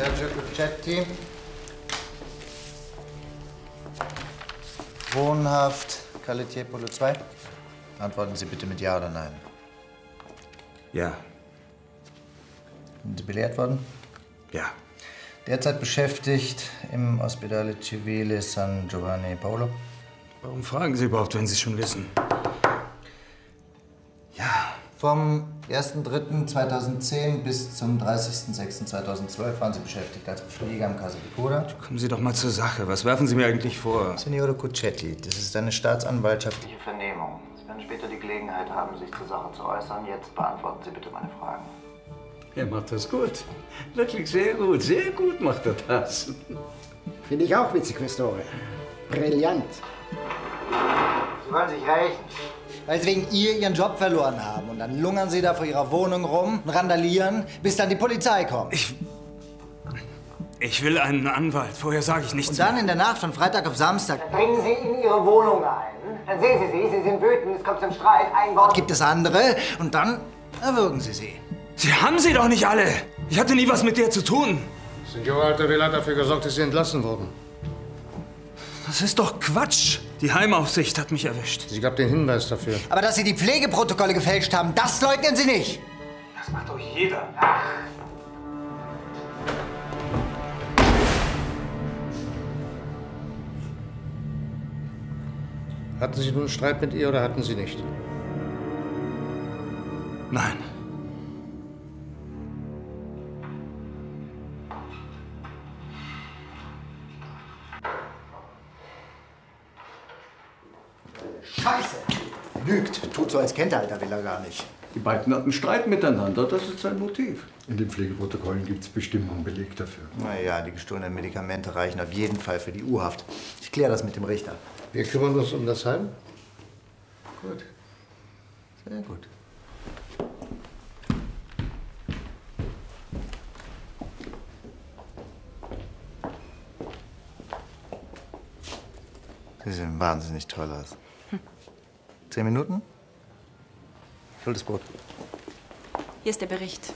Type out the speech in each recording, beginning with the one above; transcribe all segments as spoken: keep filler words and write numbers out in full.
Sergio Cuccetti. Wohnhaft Calle Tiepolo zwei. Antworten Sie bitte mit Ja oder Nein. Ja. Sind Sie belehrt worden? Ja. Derzeit beschäftigt im Ospedale Civile San Giovanni Paolo. Warum fragen Sie überhaupt, wenn Sie es schon wissen? Ja. Vom ersten dritten zweitausendzehn bis zum dreißigsten sechsten zweitausendzwölf waren Sie beschäftigt als Pfleger am Casa di Cura. Kommen Sie doch mal zur Sache. Was werfen Sie mir eigentlich vor? Signore Cuccetti, das ist eine staatsanwaltschaftliche Vernehmung. Sie werden später die Gelegenheit haben, sich zur Sache zu äußern. Jetzt beantworten Sie bitte meine Fragen. Er macht das gut. Wirklich sehr gut. Sehr gut macht er das. Finde ich auch, Vizequestore. Brillant. Sie wollen sich rächen. Weil Sie wegen ihr Ihren Job verloren haben. Und dann lungern Sie da vor Ihrer Wohnung rum und randalieren, bis dann die Polizei kommt. Ich... Ich will einen Anwalt. Vorher sage ich nichts Und dann mehr. in der Nacht von Freitag auf Samstag dringen Sie in Ihre Wohnung ein. Dann sehen Sie sie, Sie sind wütend, es kommt zum Streit. Ein Wort gibt es andere und dann erwürgen Sie sie. Sie haben sie doch nicht alle. Ich hatte nie was mit der zu tun. Signor Altavilla hat dafür gesorgt, dass Sie entlassen wurden. Das ist doch Quatsch. Die Heimaufsicht hat mich erwischt. Sie gab den Hinweis dafür. Aber dass Sie die Pflegeprotokolle gefälscht haben, das leugnen Sie nicht. Das macht doch jeder. Ach. Hatten Sie nun Streit mit ihr oder hatten Sie nicht? Nein. Scheiße! Lügt. Tut so, als kennt der Altavilla gar nicht. Die beiden hatten Streit miteinander. Das ist sein Motiv. In den Pflegeprotokollen gibt es bestimmt einen Beleg dafür. Na ja, die gestohlenen Medikamente reichen auf jeden Fall für die U-Haft. Ich kläre das mit dem Richter. Wir kümmern uns um das Heim. Gut. Sehr gut. Sie sehen wahnsinnig toll aus. Hm. Zehn Minuten? Ich hol das Brot. Hier ist der Bericht.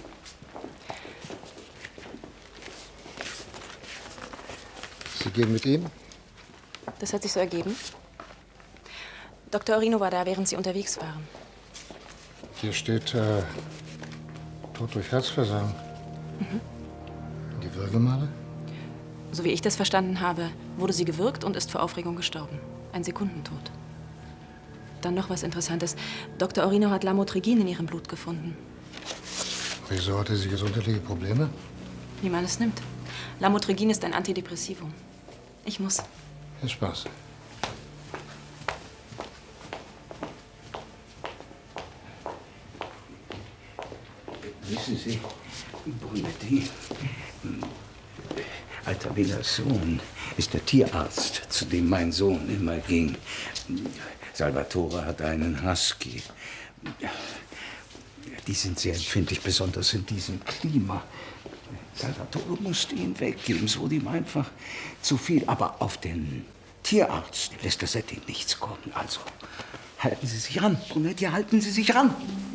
Sie gehen mit ihm? Das hat sich so ergeben. Doktor Orino war da, während Sie unterwegs waren. Hier steht äh, Tod durch Herzversagen. Mhm. Die Würgemale? So wie ich das verstanden habe, wurde sie gewürgt und ist vor Aufregung gestorben. Ein Sekundentod. Dann noch was Interessantes. Doktor Orino hat Lamotrigin in ihrem Blut gefunden. Wieso hatte sie gesundheitliche Probleme? Wie man es nimmt. Lamotrigin ist ein Antidepressivum. Ich muss. Viel Spaß. Wissen Sie, Brunetti, Altavillas Sohn ist der Tierarzt, zu dem mein Sohn immer ging. Salvatore hat einen Husky. Die sind sehr empfindlich, besonders in diesem Klima. Salvatore musste ihn weggeben, es wurde ihm einfach zu viel. Aber auf den Tierarzt lässt das Setting nichts kommen. Also halten Sie sich ran, Brunetti, halten Sie sich ran.